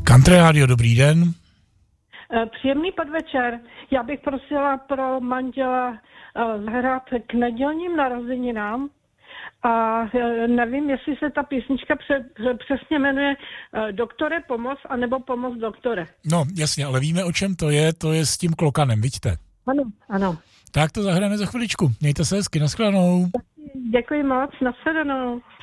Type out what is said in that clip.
Country Radio, dobrý den. Příjemný podvečer. Já bych prosila pro manžela zahrát k nedělním narozeninám a nevím, jestli se ta písnička přesně jmenuje Doktore pomoz, anebo Pomoz doktore. No, jasně, ale víme, o čem to je s tím klokanem, vidíte? Ano. Tak to zahrajeme za chviličku. Mějte se hezky, nashledanou. Děkuji moc, nashledanou.